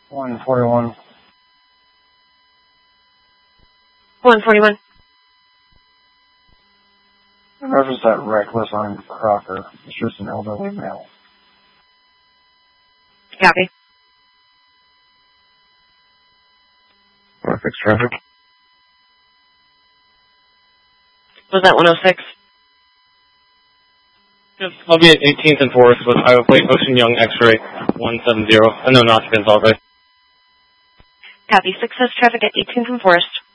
141. 141. Whoever's that reckless on Crocker, it's just an elderly male. Copy. Fix traffic. Was that 106? Yes, I'll be at 18th and Forest with Iowa Plate Ocean Young X-Ray 170. Unknown occupants all day. Copy. 6 says traffic at 18th and Forest.